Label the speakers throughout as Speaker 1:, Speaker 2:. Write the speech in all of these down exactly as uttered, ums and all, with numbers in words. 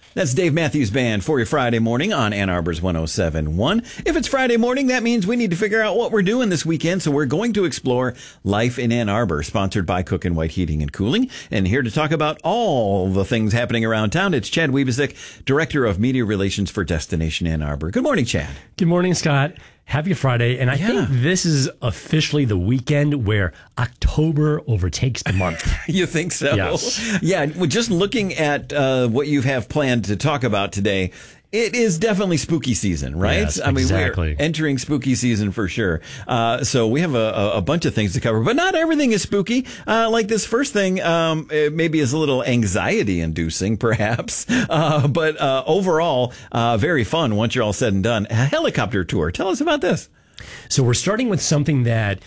Speaker 1: That's Dave Matthews Band for your Friday morning on Ann Arbor's one oh seven point one. If it's Friday morning, that means we need to figure out what we're doing this weekend. So we're going to explore life in Ann Arbor, sponsored by Cook and White Heating and Cooling. And here to talk about all the things happening around town, it's Chad Weebesick, Director of Media Relations for Destination Ann Arbor. Good morning, Chad.
Speaker 2: Good morning, Scott. Happy Friday. And I
Speaker 1: Yeah.
Speaker 2: think this is officially the weekend where October overtakes the month.
Speaker 1: You think so?
Speaker 2: Yes.
Speaker 1: Yeah. Well, just looking at uh, what you have planned to talk about today, it is definitely spooky season, right?
Speaker 2: Yes,
Speaker 1: I mean,
Speaker 2: exactly.
Speaker 1: we're entering spooky season for sure. Uh, so we have a, a bunch of things to cover, but not everything is spooky. Uh, like this first thing, um, it maybe is a little anxiety inducing, perhaps. Uh, but uh, overall, uh, very fun once you're all said and done. A helicopter tour. Tell us about this.
Speaker 2: So we're starting with something that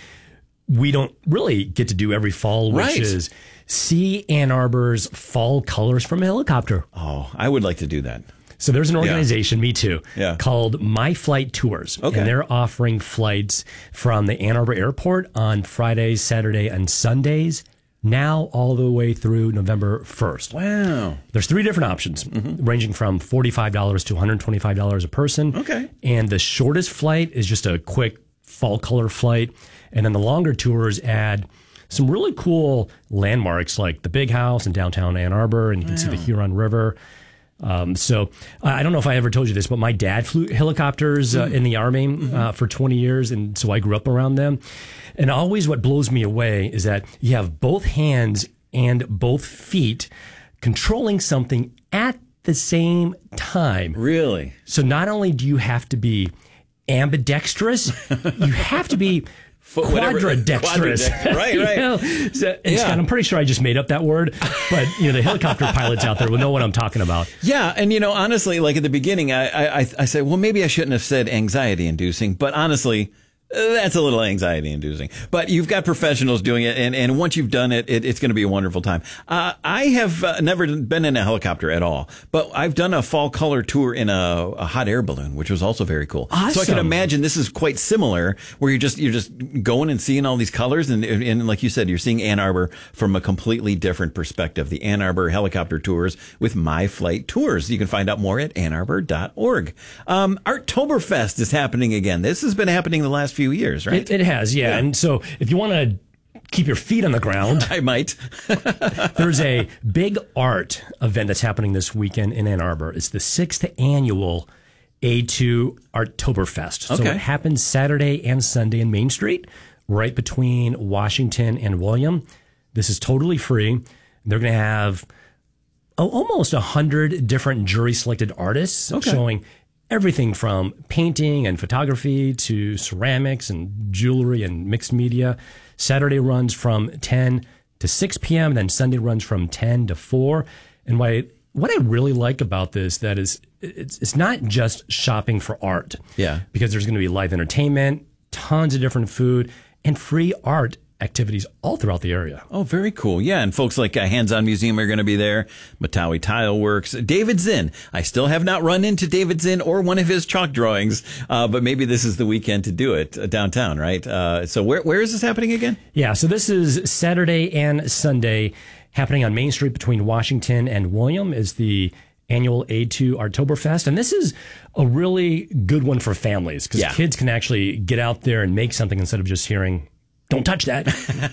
Speaker 2: we don't really get to do every fall, which
Speaker 1: Right.
Speaker 2: is see Ann Arbor's fall colors from a helicopter.
Speaker 1: Oh, I would like to do that.
Speaker 2: So there's an organization, me too,
Speaker 1: Yeah.
Speaker 2: called My Flight Tours.
Speaker 1: Okay.
Speaker 2: And they're offering flights from the Ann Arbor Airport on Fridays, Saturday, and Sundays, now all the way through November first.
Speaker 1: Wow.
Speaker 2: There's three different options, ranging from forty-five dollars to one hundred twenty-five dollars a person.
Speaker 1: Okay.
Speaker 2: And the shortest flight is just a quick fall color flight. And then the longer tours add some really cool landmarks like the Big House in downtown Ann Arbor, and you can see the Huron River. Um, so I don't know if I ever told you this, but my dad flew helicopters uh, in the Army uh, for twenty years. And so I grew up around them. And always what blows me away is that you have both hands and both feet controlling something at the same time.
Speaker 1: Really?
Speaker 2: So not only do you have to be ambidextrous, you have to be
Speaker 1: Foot- whatever-
Speaker 2: quadridextrous.
Speaker 1: quadridex- right,
Speaker 2: You
Speaker 1: right.
Speaker 2: know? So, and
Speaker 1: Yeah.
Speaker 2: Scott, I'm pretty sure I just made up that word, but you know the helicopter pilots out there will know what I'm talking about.
Speaker 1: Yeah, and you know, honestly, like at the beginning, I I, I I said, well, maybe I shouldn't have said anxiety inducing, but honestly, uh, that's a little anxiety inducing. But you've got professionals doing it, and, and once you've done it, it it's going to be a wonderful time. Uh, I have uh, never been in a helicopter at all, but I've done a fall color tour in a, a hot air balloon, which was also very cool. So I can
Speaker 2: Awesome.
Speaker 1: imagine this is quite similar, where you're just you're just going and seeing all these colors, and and like you said, you're seeing Ann Arbor from a completely different perspective. The Ann Arbor helicopter tours with My Flight Tours. You can find out more at ann arbor dot org. Um, Arttoberfest is happening again. This has been happening the last few years, right?
Speaker 2: It, it has, yeah.
Speaker 1: Yeah.
Speaker 2: And so if you want to keep your feet on the ground,
Speaker 1: I might.
Speaker 2: there's a big art event that's happening this weekend in Ann Arbor. It's the sixth annual A two Arttoberfest. So
Speaker 1: Okay.
Speaker 2: it happens Saturday and Sunday in Main Street, right between Washington and William. This is totally free. They're going to have oh, almost one hundred different jury-selected artists
Speaker 1: Okay.
Speaker 2: showing everything from painting and photography to ceramics and jewelry and mixed media. Saturday runs from ten to six p.m. and then Sunday runs from ten to four. And what I, what I really like about this, that is, it's, it's not just shopping for art.
Speaker 1: Yeah.
Speaker 2: Because there's going to be live entertainment, tons of different food, and free art activities all throughout the area.
Speaker 1: Oh, very cool. Yeah, and folks like uh, Hands On Museum are going to be there. Matawi Tile Works. David Zinn. I still have not run into David Zinn or one of his chalk drawings, uh, but maybe this is the weekend to do it uh, downtown, right? Uh, so where where is this happening again?
Speaker 2: Yeah, so this is Saturday and Sunday happening on Main Street between Washington and William is the annual A two Arttoberfest. And this is a really good one for families because
Speaker 1: Yeah.
Speaker 2: kids can actually get out there and make something instead of just hearing, don't touch that.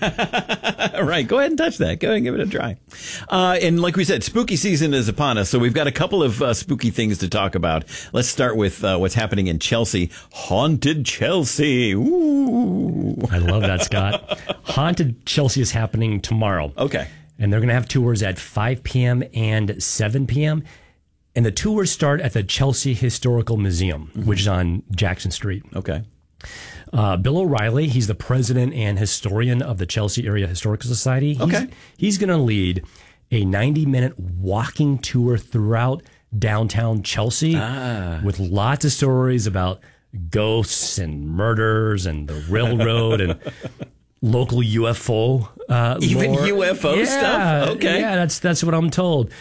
Speaker 1: All right, go ahead and touch that. Go ahead and give it a try. Uh, and like we said, spooky season is upon us, so we've got a couple of uh, spooky things to talk about. Let's start with uh, what's happening in Chelsea. Haunted Chelsea. Ooh.
Speaker 2: I love that, Scott. Haunted Chelsea is happening tomorrow.
Speaker 1: Okay.
Speaker 2: And they're going to have tours at five p.m. and seven p.m. And the tours start at the Chelsea Historical Museum,
Speaker 1: Mm-hmm.
Speaker 2: which is on Jackson Street.
Speaker 1: Okay.
Speaker 2: Uh, Bill O'Reilly, he's the president and historian of the Chelsea Area Historical Society. He's,
Speaker 1: Okay.
Speaker 2: He's going to lead a ninety-minute walking tour throughout downtown Chelsea with lots of stories about ghosts and murders and the railroad. And local U F O. Uh,
Speaker 1: Even
Speaker 2: lore.
Speaker 1: U F O
Speaker 2: yeah,
Speaker 1: stuff? Okay.
Speaker 2: Yeah, that's that's what I'm told.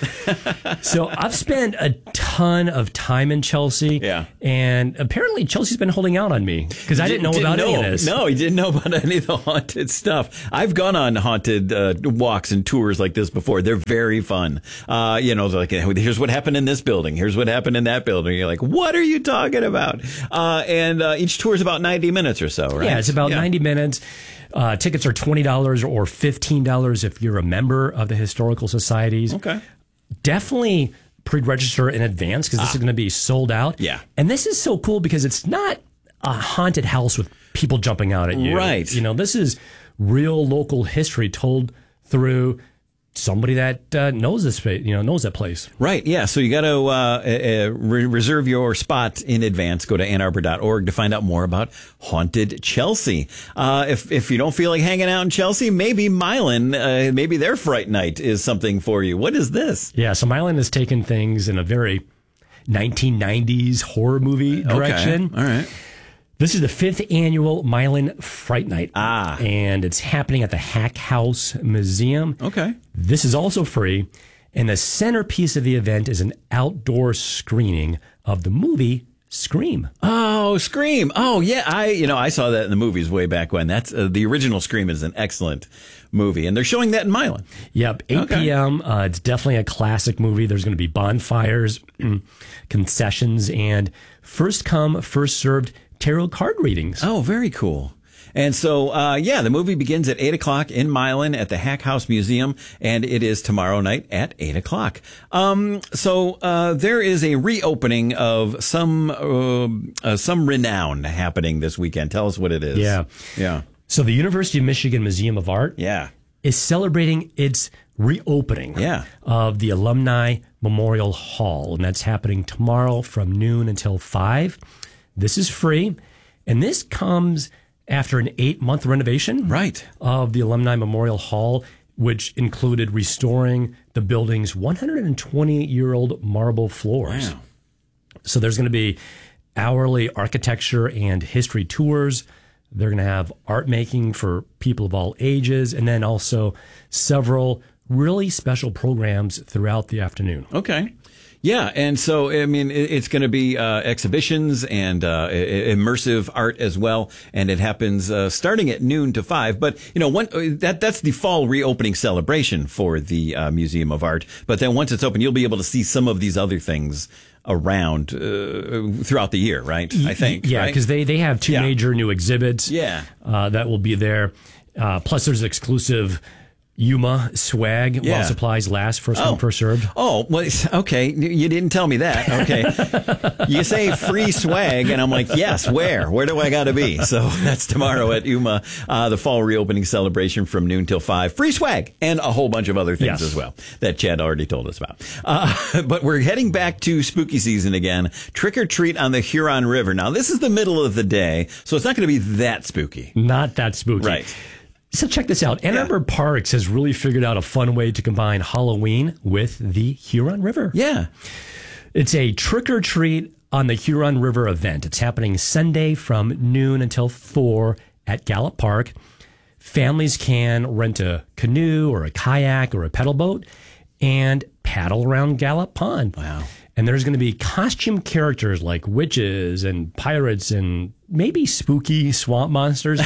Speaker 2: So I've spent a ton of time in Chelsea.
Speaker 1: Yeah.
Speaker 2: And apparently Chelsea's been holding out on me because I didn't know
Speaker 1: Didn't
Speaker 2: about
Speaker 1: know.
Speaker 2: any of this.
Speaker 1: No, he didn't know about any of the haunted stuff. I've gone on haunted uh, walks and tours like this before. They're very fun. Uh, you know, like, here's what happened in this building. Here's what happened in that building. You're like, what are you talking about? Uh, and uh, each tour is about ninety minutes or so, right?
Speaker 2: Yeah, it's about
Speaker 1: yeah.
Speaker 2: ninety minutes. Uh, tickets are twenty dollars or fifteen dollars if you're a member of the historical societies.
Speaker 1: Okay.
Speaker 2: Definitely pre-register in advance because this
Speaker 1: Ah.
Speaker 2: is going to be sold out.
Speaker 1: Yeah.
Speaker 2: And this is so cool because it's not a haunted house with people jumping out at you.
Speaker 1: Right. You
Speaker 2: know, this is real local history told through somebody that uh, knows this, you know, knows that place.
Speaker 1: Right. Yeah. So you got to uh, uh, re- reserve your spot in advance. Go to ann arbor dot org to find out more about Haunted Chelsea. Uh, if if you don't feel like hanging out in Chelsea, maybe Milan, uh, maybe their Fright Night is something for you. What is this?
Speaker 2: Yeah. So Milan has taken things in a very nineteen nineties horror movie direction.
Speaker 1: Okay. All right.
Speaker 2: This is the fifth annual Milan Fright Night.
Speaker 1: Ah.
Speaker 2: And it's happening at the Hack House Museum.
Speaker 1: Okay.
Speaker 2: This is also free. And the centerpiece of the event is an outdoor screening of the movie Scream.
Speaker 1: Oh, Scream. Oh, yeah. I, you know, I saw that in the movies way back when. That's uh, the original Scream is an excellent movie, and they're showing that in Milan.
Speaker 2: Yep, eight
Speaker 1: Okay.
Speaker 2: p.m. Uh, it's definitely a classic movie. There's going to be bonfires, concessions, and first come, first served tarot card readings.
Speaker 1: Oh, very cool. And so, uh, yeah, the movie begins at eight o'clock in Milan at the Hack House Museum, and it is tomorrow night at eight o'clock. Um, so, uh, there is a reopening of some, uh, uh, some renown happening this weekend. Tell us what it is.
Speaker 2: Yeah.
Speaker 1: Yeah.
Speaker 2: So the University of Michigan Museum of Art
Speaker 1: Yeah.
Speaker 2: is celebrating its reopening
Speaker 1: Yeah.
Speaker 2: of the Alumni Memorial Hall, and that's happening tomorrow from noon until five. This is free, and this comes after an eight-month renovation
Speaker 1: Right.
Speaker 2: of the Alumni Memorial Hall, which included restoring the building's one hundred twenty-year-old marble floors.
Speaker 1: Wow.
Speaker 2: So there's going to be hourly architecture and history tours. They're going to have art making for people of all ages, and then also several really special programs throughout the afternoon.
Speaker 1: Okay. Yeah, and so I mean, it- it's going to be uh, exhibitions and uh, i- immersive art as well, and it happens uh, starting at noon to five. But you know, one, that that's the fall reopening celebration for the uh, Museum of Art. But then once it's open, you'll be able to see some of these other things around uh, throughout the year, right? I think.
Speaker 2: Yeah,
Speaker 1: right?
Speaker 2: because they, they have two
Speaker 1: Yeah.
Speaker 2: major new exhibits
Speaker 1: Yeah.
Speaker 2: uh, that will be there. Uh, plus, there's exclusive Yuma swag
Speaker 1: Yeah.
Speaker 2: while supplies last, first come,
Speaker 1: Oh.
Speaker 2: first served.
Speaker 1: Oh, well, it's- okay. You didn't tell me that. Okay. You say free swag, and I'm like, yes, where? Where do I got to be? So that's tomorrow at Yuma, uh, the fall reopening celebration from noon till five. Free swag and a whole bunch of other things
Speaker 2: Yes.
Speaker 1: as well that Chad already told us about. Uh, but we're heading back to spooky season again. Trick or treat on the Huron River. Now, this is the middle of the day, so it's not going to be that spooky.
Speaker 2: Not that spooky.
Speaker 1: Right.
Speaker 2: So check this out. Ann
Speaker 1: Yeah.
Speaker 2: Arbor Parks has really figured out a fun way to combine Halloween with the Huron River.
Speaker 1: Yeah.
Speaker 2: It's a trick or treat on the Huron River event. It's happening Sunday from noon until four at Gallup Park. Families can rent a canoe or a kayak or a pedal boat and paddle around Gallup Pond.
Speaker 1: Wow.
Speaker 2: And there's going to be costume characters like witches and pirates and maybe spooky swamp monsters.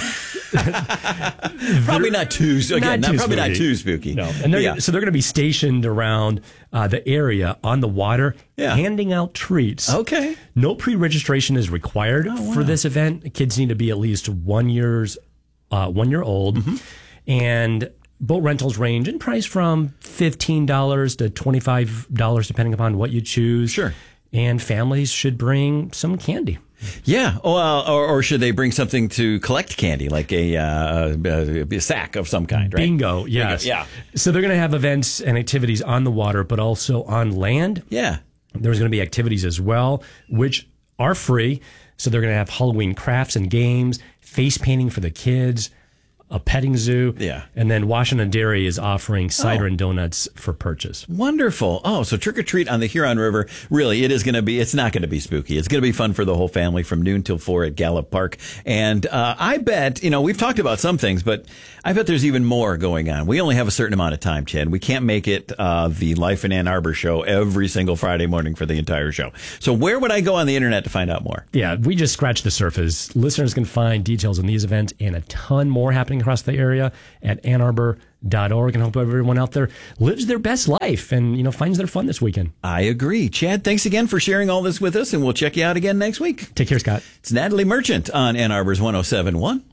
Speaker 1: Probably not too, again, not
Speaker 2: too
Speaker 1: probably not
Speaker 2: spooky.
Speaker 1: too spooky.
Speaker 2: No, and they're,
Speaker 1: yeah.
Speaker 2: so they're going to be stationed around uh, the area on the water,
Speaker 1: Yeah.
Speaker 2: handing out treats.
Speaker 1: Okay.
Speaker 2: No pre-registration is required
Speaker 1: Oh,
Speaker 2: for this event. Kids need to be at least one years, uh, one year old,
Speaker 1: Mm-hmm.
Speaker 2: and boat rentals range in price from fifteen dollars to twenty-five dollars, depending upon what you choose.
Speaker 1: Sure.
Speaker 2: And families should bring some candy.
Speaker 1: Yeah, well, or, or should they bring something to collect candy, like a, uh, a, a sack of some kind, right?
Speaker 2: Bingo, yes.
Speaker 1: yeah.
Speaker 2: So they're going to have events and activities on the water, but also on land.
Speaker 1: Yeah.
Speaker 2: There's going to be activities as well, which are free. So they're going to have Halloween crafts and games, face painting for the kids, a petting zoo.
Speaker 1: Yeah.
Speaker 2: And then Washington Dairy is offering cider oh. and donuts for purchase.
Speaker 1: Wonderful. Oh, so trick or treat on the Huron River. Really, it is going to be, it's not going to be spooky. It's going to be fun for the whole family from noon till four at Gallup Park. And uh, I bet, you know, we've talked about some things, but I bet there's even more going on. We only have a certain amount of time, Chad. We can't make it uh, the Life in Ann Arbor show every single Friday morning for the entire show. So where would I go on the internet to find out more?
Speaker 2: Yeah, we just scratched the surface. Listeners can find details on these events and a ton more happening across the area at ann arbor dot org, and hope everyone out there lives their best life and, you know, finds their fun this weekend.
Speaker 1: I agree. Chad, thanks again for sharing all this with us, and we'll check you out again next week.
Speaker 2: Take care, Scott.
Speaker 1: It's Natalie Merchant on Ann Arbor's one oh seven point one.